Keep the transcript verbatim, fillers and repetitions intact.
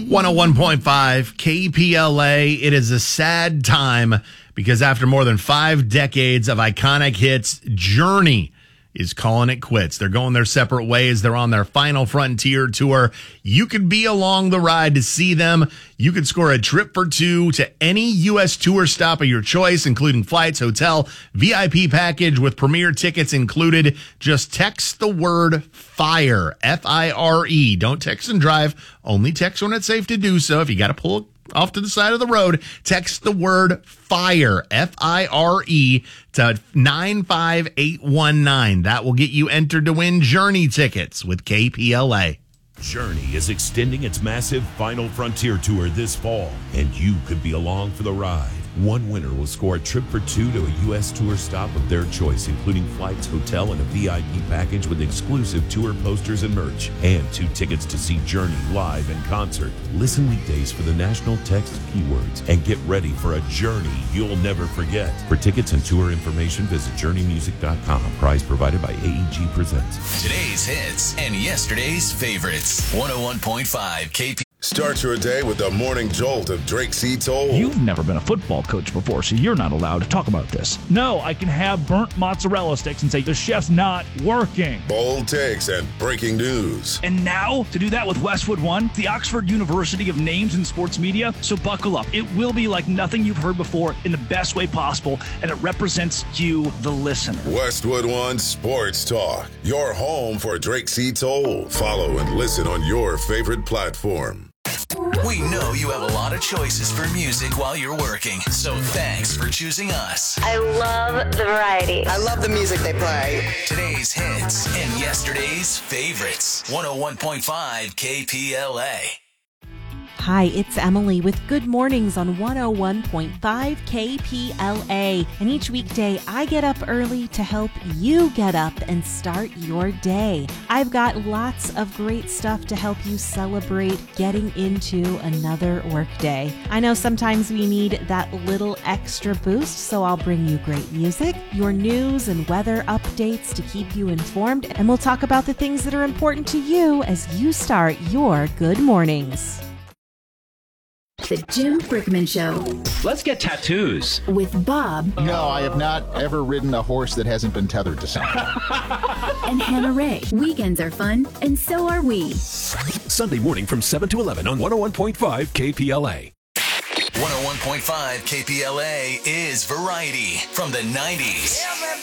one oh one point five K P L A. It is a sad time because after more than five decades of iconic hits, Journey is calling it quits. They're going their separate ways. They're on their final Frontier tour. You could be along the ride to see them. You could score a trip for two to any U S tour stop of your choice, including flights, hotel, V I P package with premier tickets included. Just text the word FIRE, F I R E. Don't text and drive. Only text when it's safe to do so. If you got to pull off to the side of the road, text the word FIRE, F I R E, to nine five eight one nine. That will get you entered to win Journey tickets with K P L A. Journey is extending its massive Final Frontier tour this fall, and you could be along for the ride. One winner will score a trip for two to a U S tour stop of their choice, including flights, hotel, and a V I P package with exclusive tour posters and merch, and two tickets to see Journey live in concert. Listen weekdays for the national text keywords and get ready for a journey you'll never forget. For tickets and tour information, visit journey music dot com. Prize provided by A E G Presents. Today's hits and yesterday's favorites. one oh one point five K P. Start your day with the morning jolt of Drake C. Toll. You've never been a football coach before, so you're not allowed to talk about this. No, I can have burnt mozzarella sticks and say the chef's not working. Bold takes and breaking news. And now, to do that with Westwood One, the Oxford University of Names in Sports Media. So buckle up. It will be like nothing you've heard before in the best way possible, and it represents you, the listener. Westwood One Sports Talk, your home for Drake C. Toll. Follow and listen on your favorite platform. We know you have a lot of choices for music while you're working, so thanks for choosing us. I love the variety. I love the music they play. Today's hits and yesterday's favorites. one oh one point five K P L A. Hi, it's Emily with Good Mornings on one oh one point five K P L A. And each weekday, I get up early to help you get up and start your day. I've got lots of great stuff to help you celebrate getting into another workday. I know sometimes we need that little extra boost, so I'll bring you great music, your news and weather updates to keep you informed, and we'll talk about the things that are important to you as you start your good mornings. The Jim Brickman Show. Let's get tattoos. With Bob. No, I have not ever ridden a horse that hasn't been tethered to something. And Hannah Ray. Weekends are fun, and so are we. Sunday morning from seven to eleven on one oh one point five K P L A. one oh one point five K P L A is variety from the nineties.